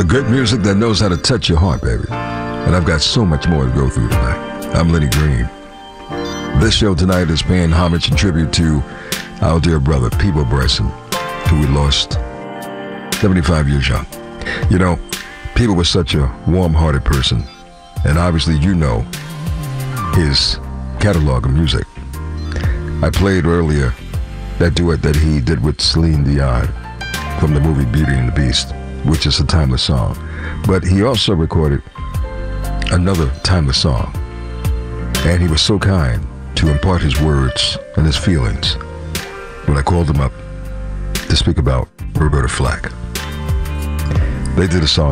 The good music that knows how to touch your heart, baby. And I've got so much more to go through tonight. I'm Lenny Green. This show tonight is paying homage and tribute to our dear brother, Peabo Bryson, who we lost 75 years young. You know, Peabo was such a warm-hearted person, and obviously you know his catalog of music. I played earlier that duet that he did with Celine Dion from the movie Beauty and the Beast, which is a timeless song. But he also recorded another timeless song, and he was so kind to impart his words and his feelings when I called him up to speak about Roberta Flack. They did a song